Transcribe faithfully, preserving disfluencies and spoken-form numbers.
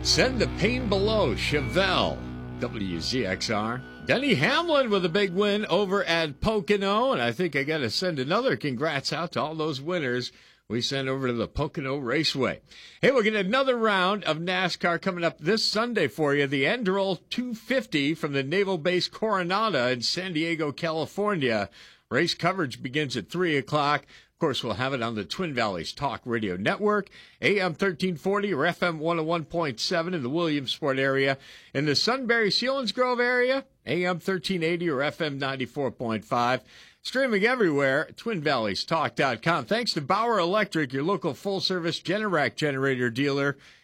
Send the pain below, Chevelle, W Z X R. Denny Hamlin with a big win over at Pocono, and I think I got to send another congrats out to all those winners we sent over to the Pocono Raceway. Hey, we're getting another round of NASCAR coming up this Sunday for you. The Anduril two fifty from the Naval Base Coronada in San Diego, California. Race coverage begins at three o'clock. Of course, we'll have it on the Twin Valleys Talk Radio Network, A M thirteen forty or F M one oh one point seven in the Williamsport area. In the Sunbury Selinsgrove area, A M thirteen eighty or F M ninety-four point five. Streaming everywhere at twin valleys talk dot com. Thanks to Bauer Electric, your local full-service Generac generator dealer